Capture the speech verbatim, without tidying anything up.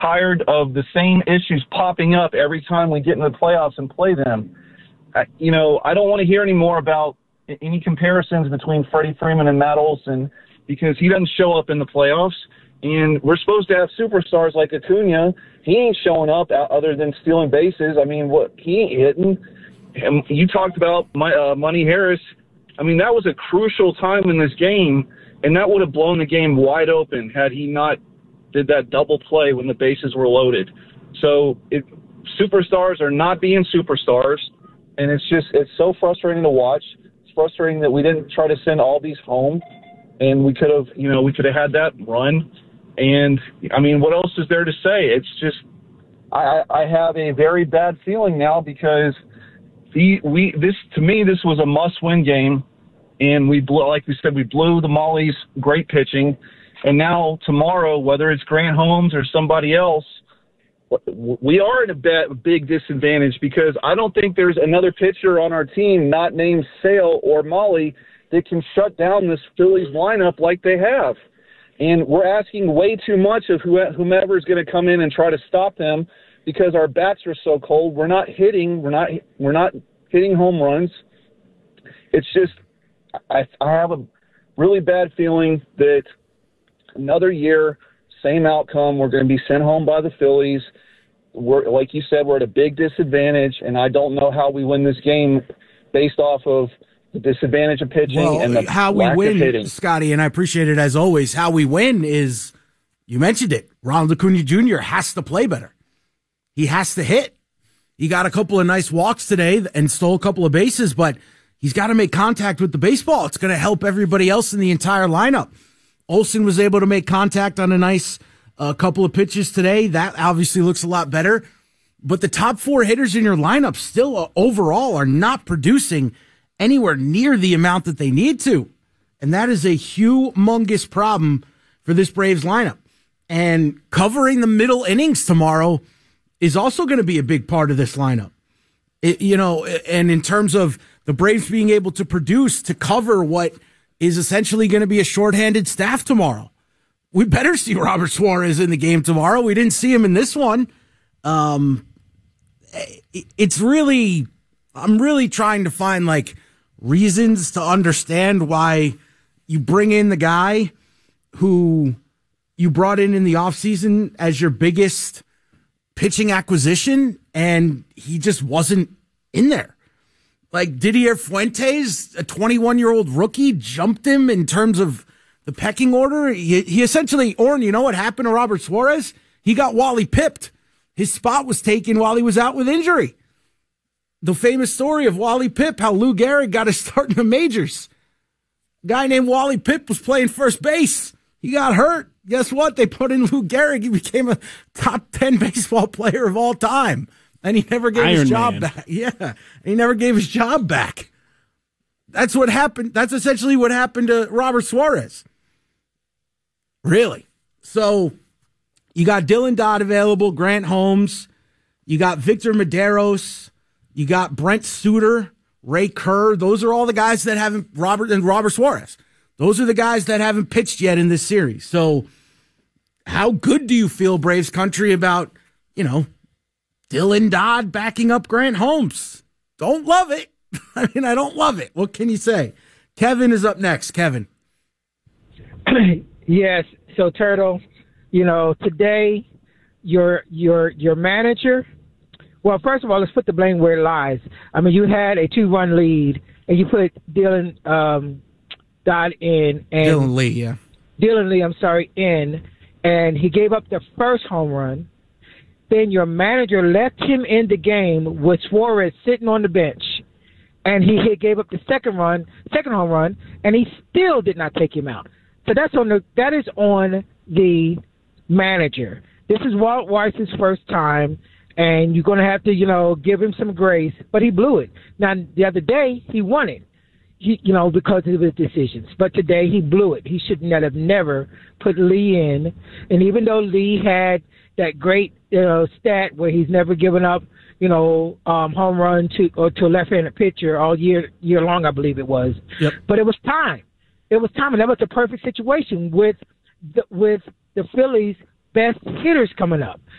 tired of the same issues popping up every time we get into the playoffs and play them. I, you know, I don't want to hear any more about any comparisons between Freddie Freeman and Matt Olson because he doesn't show up in the playoffs. And we're supposed to have superstars like Acuna. He ain't showing up other than stealing bases. I mean, what he ain't hitting. And you talked about my, uh, Money Harris. I mean, that was a crucial time in this game, and that would have blown the game wide open had he not did that double play when the bases were loaded. So it, superstars are not being superstars, and it's just it's so frustrating to watch. It's frustrating that we didn't try to send all these home, and we could have, you know, we could have had that run. And, I mean, what else is there to say? It's just I, I have a very bad feeling now because the we this to me this was a must-win game, and we blew, like we said, we blew the Mollies' great pitching. And now tomorrow, whether it's Grant Holmes or somebody else, we are at a big disadvantage because I don't think there's another pitcher on our team not named Sale or Molly that can shut down this Phillies lineup like they have. And we're asking way too much of whomever is going to come in and try to stop them because our bats are so cold. We're not hitting. We're not. We're not hitting home runs. It's just I, I have a really bad feeling that another year, same outcome. We're going to be sent home by the Phillies. We're like you said, we're at a big disadvantage, and I don't know how we win this game based off of the disadvantage of pitching well, and the how we lack win, of hitting. Scotty, and I appreciate it as always. How we win is, you mentioned it, Ronald Acuna Junior has to play better. He has to hit. He got a couple of nice walks today and stole a couple of bases, but he's got to make contact with the baseball. It's going to help everybody else in the entire lineup. Olsen was able to make contact on a nice uh, couple of pitches today. That obviously looks a lot better. But the top four hitters in your lineup still uh, overall are not producing anywhere near the amount that they need to. And that is a humongous problem for this Braves lineup. And covering the middle innings tomorrow is also going to be a big part of this lineup. It, you know, and in terms of the Braves being able to produce to cover what is essentially going to be a shorthanded staff tomorrow. We better see Robert Suarez in the game tomorrow. We didn't see him in this one. Um, it's really, I'm really trying to find like reasons to understand why you bring in the guy who you brought in in the offseason as your biggest pitching acquisition, and he just wasn't in there. Like Didier Fuentes, a twenty-one-year-old rookie, jumped him in terms of the pecking order. He, he essentially, Orrin, you know what happened to Robert Suarez? He got Wally pipped. His spot was taken while he was out with injury. The famous story of Wally Pipp, how Lou Gehrig got his start in the majors. A guy named Wally Pipp was playing first base. He got hurt. Guess what? They put in Lou Gehrig. He became a top ten baseball player of all time. And he never gave Iron his job Man. back. Yeah. He never gave his job back. That's what happened. That's essentially what happened to Robert Suarez. Really. So you got Dylan Dodd available, Grant Holmes. You got Victor Medeiros. You got Brent Suter, Ray Kerr. Those are all the guys that haven't, Robert and Robert Suarez. Those are the guys that haven't pitched yet in this series. So how good do you feel, Braves country, about, you know, Dylan Dodd backing up Grant Holmes? Don't love it. I mean, I don't love it. What can you say? Kevin is up next. Kevin. Yes. So, Turtle, you know, today your your your manager, well, first of all, let's put the blame where it lies. I mean, you had a two-run lead, and you put Dylan um, Dodd in. And Dylan Lee, yeah. Dylan Lee, I'm sorry, in, and he gave up the first home run. Then your manager left him in the game with Suarez sitting on the bench, and he, he gave up the second run, second home run, and he still did not take him out. So that's on the that is on the manager. This is Walt Weiss's first time, and you're going to have to, you know, give him some grace. But he blew it. Now the other day he won it, he, you know, because of his decisions. But today he blew it. He should not have never put Lee in. And even though Lee had that great, you know, stat where he's never given up, you know, um, home run to or to a left-handed pitcher all year year long, I believe it was. Yep. But it was time. It was time, and that was the perfect situation with the, with the Phillies best hitters coming up.